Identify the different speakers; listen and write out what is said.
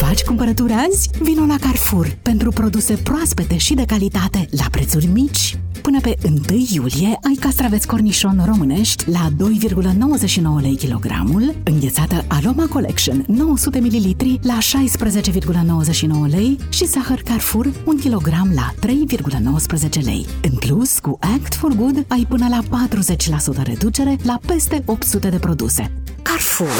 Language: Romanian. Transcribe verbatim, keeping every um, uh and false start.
Speaker 1: Faci cumpărături azi? Vino la Carrefour pentru produse proaspete și de calitate la prețuri mici. Până pe întâi iulie ai castraveți cornișon românești la doi virgulă nouăzeci și nouă lei kilogramul, înghețată Aroma Collection nouă sute mililitri la șaisprezece virgulă nouăzeci și nouă lei și zahăr Carrefour un kilogram la trei virgulă nouăsprezece lei. În plus, cu Act for Good ai până la patruzeci la sută reducere la peste opt sute de produse. Carrefour.